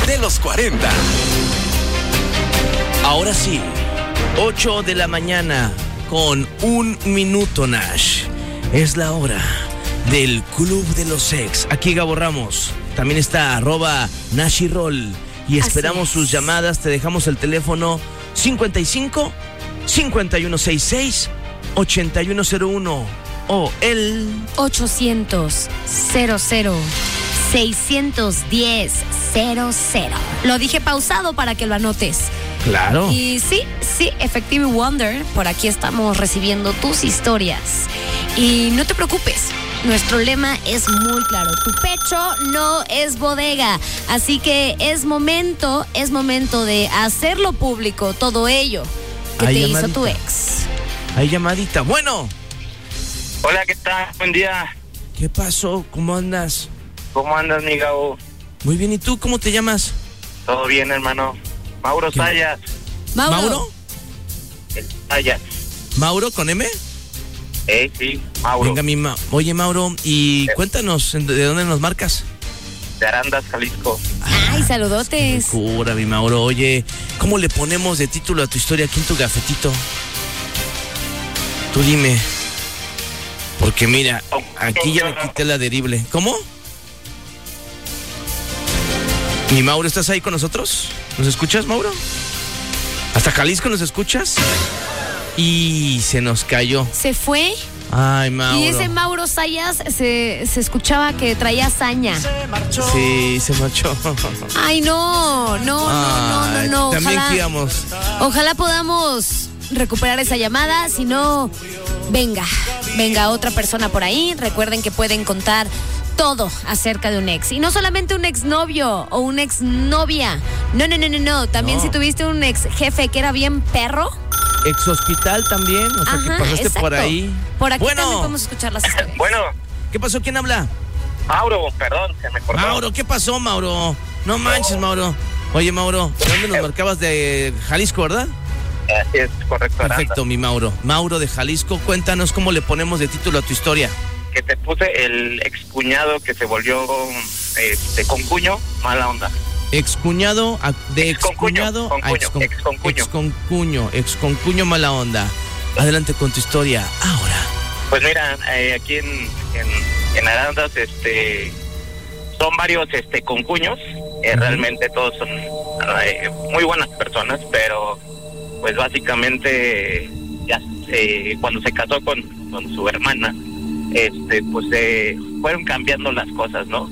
de los 40. Ahora sí, 8 de la mañana con 1 minuto, Nash. Es la hora del Club de los Ex. Aquí Gabo Ramos. También está @NashYroll. Y esperamos sus llamadas. Te dejamos el teléfono 55 5166 8101 o el 800 00 610 00. Lo dije pausado para que lo anotes. Claro. Y sí, Effective Wonder, por aquí estamos recibiendo tus historias. Y no te preocupes, nuestro lema es muy claro: tu pecho no es bodega. Así que es momento de hacerlo público, todo ello que te hizo tu ex. Hay llamadita. Bueno. Hola, ¿qué tal? Buen día. ¿Qué pasó? ¿Cómo andas? ¿Cómo andas, mi Gabo? Muy bien, ¿y tú? ¿Cómo te llamas? Todo bien, hermano. Mauro Sayas. ¿Mauro? Sayas. ¿Mauro con M? Sí, Mauro. Venga, oye, Mauro, y cuéntanos, ¿de dónde nos marcas? De Arandas, Jalisco. Ay, saludotes. Cura, mi Mauro. Oye, ¿cómo le ponemos de título a tu historia aquí en tu gafetito? Tú dime. Porque mira, aquí ya le quité la adherible. ¿Cómo? Mi Mauro, ¿estás ahí con nosotros? ¿Nos escuchas, Mauro? ¿Hasta Jalisco nos escuchas? Y se nos cayó. ¿Se fue? Ay, Mauro. Y ese Mauro Sayas se escuchaba que traía saña. Sí, se marchó. Ay, no. También ojalá, queríamos. Ojalá podamos recuperar esa llamada. Si no, venga otra persona por ahí. Recuerden que pueden contar todo acerca de un ex. Y no solamente un exnovio o una exnovia. No. También si tuviste un ex jefe que era bien perro. Ex hospital también, o sea, que pasaste exacto. por ahí. Por aquí también podemos escuchar las historias. Bueno. ¿Qué pasó? ¿Quién habla? Mauro, perdón, se me cortó. Mauro, ¿qué pasó, Mauro? No manches, Mauro. Oye, Mauro, ¿de dónde nos marcabas? De Jalisco, ¿verdad? Así es, correcto. Perfecto, Aranda. mi Mauro. Mauro de Jalisco, cuéntanos cómo le ponemos de título a tu historia. Que te puse el excuñado que se volvió concuño, mala onda. Excuñado, de excuñado a exconcuño, mala onda. Adelante con tu historia, ahora. Pues mira, aquí en Arandas, son varios concuños. Realmente todos son muy buenas personas, pero pues básicamente ya cuando se casó con su hermana, pues fueron cambiando las cosas, ¿no?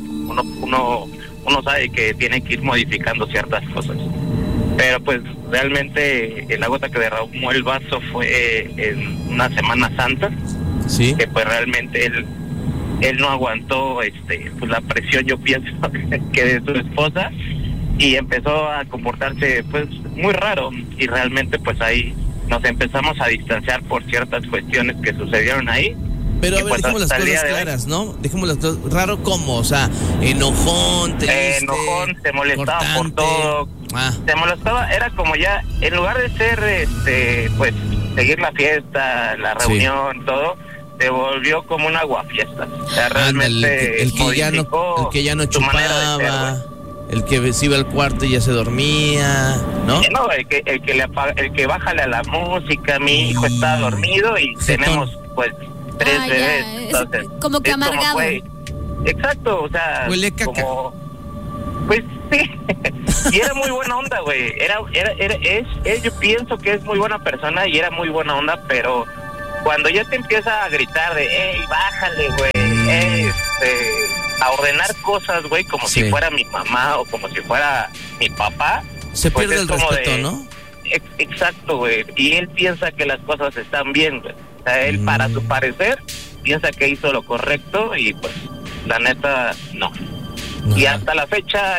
Uno sabe que tiene que ir modificando ciertas cosas, pero pues realmente la gota que derramó el vaso fue en una Semana Santa. Sí. Que pues realmente él no aguantó pues la presión, yo pienso, que de su esposa, y empezó a comportarse pues muy raro, y realmente pues ahí nos empezamos a distanciar por ciertas cuestiones que sucedieron ahí. Pero a ver, pues, dejemos las cosas claras, ¿no? Dejemos las cosas. ¿Raro cómo? O sea, enojón, triste, enojón, se molestaba cortante. por todo. Se molestaba, era como ya, en lugar de ser, pues, seguir la fiesta, la reunión, todo, se volvió como un aguafiestas. O sea, realmente el que ya no chupaba, el que se iba al cuarto y ya se dormía, ¿no? No, el que bájale a la música, mi hijo está dormido y tenemos, pues, 3 bebés. Entonces, como que amargado. Exacto, o sea, huele caca. Como, pues sí. Y era muy buena onda, güey. Yo pienso que es muy buena persona y era muy buena onda, pero cuando ya te empieza a gritar de, hey, bájale, güey, a ordenar cosas, güey, como si fuera mi mamá o como si fuera mi papá. Se pues pierde el respeto, ¿no? Exacto, güey. Y él piensa que las cosas están bien, güey. O sea, él, para su parecer, piensa que hizo lo correcto y, pues, la neta, no. Y hasta la fecha,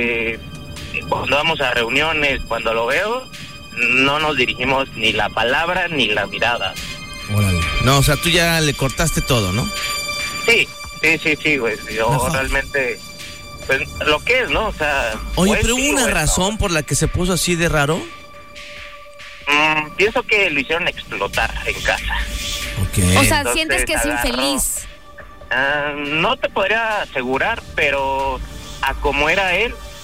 cuando vamos a reuniones, cuando lo veo, no nos dirigimos ni la palabra ni la mirada. Órale. No, o sea, tú ya le cortaste todo, ¿no? Sí, güey. Yo realmente, pues, lo que es, ¿no? O sea... Oye, pero ¿hubo una razón por la que se puso así de raro? Pienso que lo hicieron explotar en casa. Okay. O sea, entonces, sientes que es infeliz. No te podría asegurar, pero a como era él,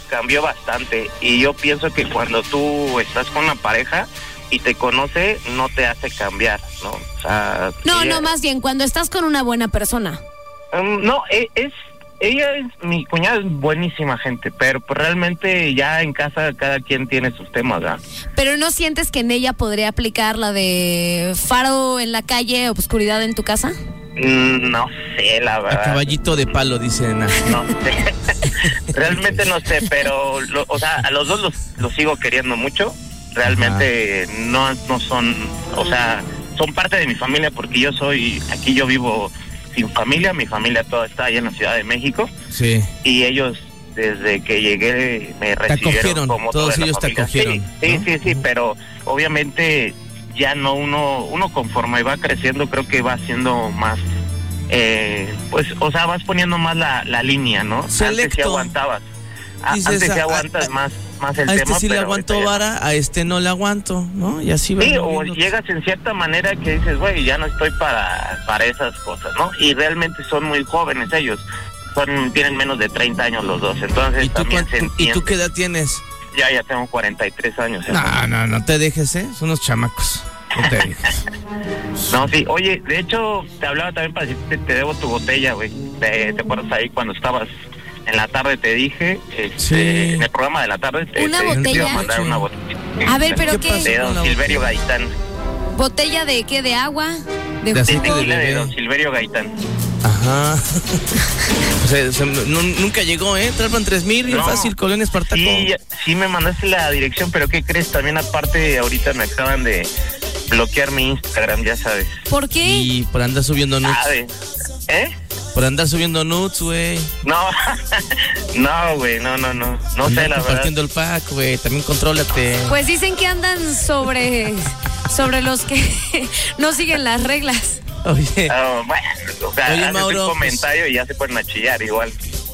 cambió bastante. Y yo pienso que cuando tú estás con una pareja y te conoce, no te hace cambiar, ¿no? O sea, No, más bien, cuando estás con una buena persona. No, ella es, mi cuñada es buenísima gente, pero pues realmente ya en casa cada quien tiene sus temas, ¿verdad? Pero ¿no sientes que en ella podría aplicar la de faro en la calle, obscuridad en tu casa? No sé, la verdad. A caballito de palo, dice Nash. No sé. Realmente no sé, pero o sea, a los dos los sigo queriendo mucho. Realmente no son, o sea, son parte de mi familia porque aquí yo vivo sin familia, mi familia toda está allá en la Ciudad de México. Sí. Y ellos desde que llegué me recibieron como todos toda ellos la te acogieron. Sí, pero obviamente ya no uno conforme va creciendo creo que va siendo más pues, o sea, vas poniendo más la línea, ¿no? Selecto. Antes sí aguantabas. Antes sí aguantas más el a tema. este sí le pero aguanto ahorita vara, a este no le aguanto, ¿no? Y así va. Sí, o moviendo. llegas en cierta manera que dices, güey, ya no estoy para esas cosas, ¿no? Y realmente son muy jóvenes ellos. Tienen menos de 30 años los dos, entonces ¿Y tú, también se entiende. ¿Y tú qué edad tienes? Ya tengo 43 años. No te dejes, ¿eh? Son unos chamacos. No te dejes. No, sí, oye, de hecho, te hablaba también para decirte, te debo tu botella, güey. ¿Te acuerdas ahí cuando estabas en la tarde? Te dije, Sí. en el programa de la tarde, ¿Una te botella? iba a mandar una botella. A ver, ¿pero ¿Qué qué? pasó? De don Silverio Gaitán. ¿Botella de qué? ¿De agua? De De aceite de tequila de bebé. don Silverio Gaitán. Ajá. O sea, nunca llegó, ¿eh? Trapan 3,000, bien No. fácil, Colonia Espartaco. Sí, me mandaste la dirección, pero ¿qué crees? También aparte ahorita me acaban de bloquear mi Instagram, ya sabes. ¿Por qué? Y por andar subiendo nudes. ¿Eh? Por andar subiendo nudes, güey. No, no, güey, no sé, Andar la verdad. compartiendo el pack, güey. También contrólate. Pues dicen que andan sobre los que no siguen las reglas. Oye. Bueno, o sea, Oye, haces Mauro, un comentario y ya se ponen a chillar igual.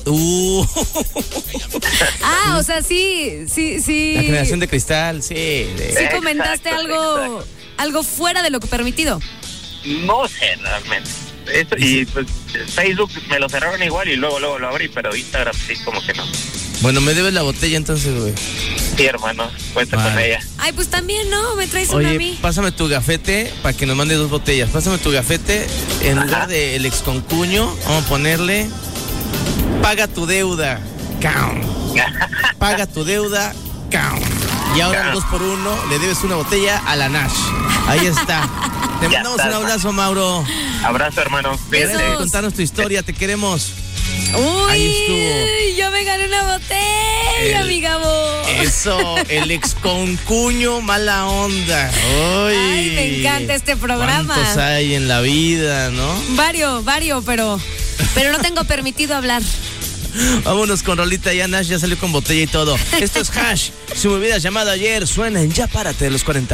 Ah, o sea, sí. La generación de cristal, sí. Sí comentaste Exacto. algo fuera de lo permitido. No sé, realmente. Eso, y pues Facebook me lo cerraron igual y luego lo abrí, pero Instagram sí, como que no. Bueno, me debes la botella entonces, güey. Sí, hermano, cuenta Vale. con ella. Ay, pues también, ¿no? Me traes una a Oye, mí. pásame tu gafete para que nos mande 2 botellas. Pásame tu gafete. En lugar del exconcuño, vamos a ponerle paga tu deuda, count. Paga tu deuda, count. Y ahora el 2x1 le debes una botella a la Nash. Ahí está. Te Ya mandamos está, un abrazo, Mauro. Abrazo, hermano. Gracias Besos. por contarnos tu historia, te queremos. Uy, Ahí estuvo. yo me gané una botella, mi Gabo. Eso, el exconcuño mala onda. Ay, me encanta este programa. ¿Cuántos hay en la vida, no? Vario, pero no tengo permitido hablar. Vámonos con rolita, ya Nash ya salió con botella y todo. Esto es Hash. Si me hubieras llamado ayer, suena en Ya Párate de los 40.